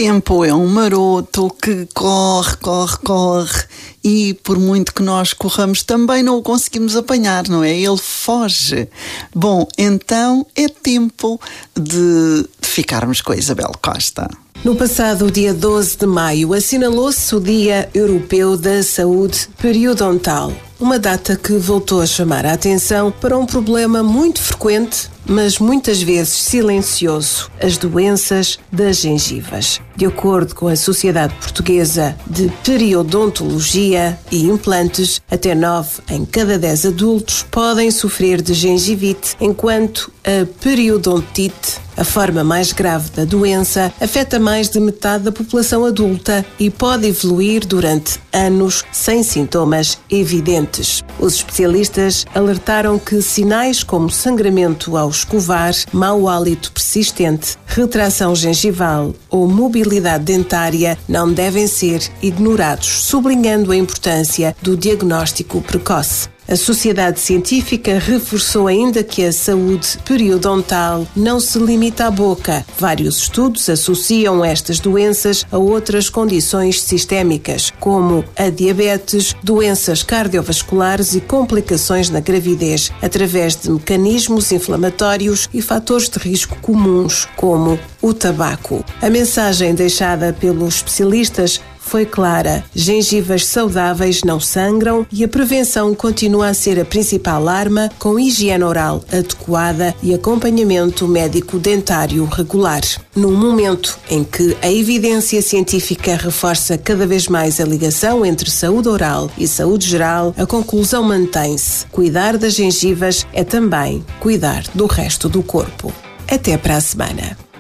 tempo é um maroto que corre, corre, corre e por muito que nós corramos também não o conseguimos apanhar, não é? Ele foge. Bom, então é tempo de ficarmos com a Isabel Costa. No passado dia 12 de maio assinalou-se o Dia Europeu da Saúde Periodontal, uma data que voltou a chamar a atenção para um problema muito frequente, mas muitas vezes silencioso: as doenças das gengivas. De acordo com a Sociedade Portuguesa de Periodontologia e Implantes, até 9 em cada 10 adultos podem sofrer de gengivite, enquanto a periodontite, a forma mais grave da doença, afeta mais de metade da população adulta e pode evoluir durante anos sem sintomas evidentes. Os especialistas alertaram que sinais como sangramento ao escovar, mau hálito persistente, retração gengival ou mobilidade dentária não devem ser ignorados, sublinhando a importância do diagnóstico precoce. A Sociedade Científica reforçou ainda que a saúde periodontal não se limita à boca. Vários estudos associam estas doenças a outras condições sistémicas, como a diabetes, doenças cardiovasculares e complicações na gravidez, através de mecanismos inflamatórios e fatores de risco comuns, como o tabaco. A mensagem deixada pelos especialistas foi clara: gengivas saudáveis não sangram e a prevenção continua a ser a principal arma, com higiene oral adequada e acompanhamento médico dentário regular. Num momento em que a evidência científica reforça cada vez mais a ligação entre saúde oral e saúde geral, a conclusão mantém-se: cuidar das gengivas é também cuidar do resto do corpo. Até para a semana.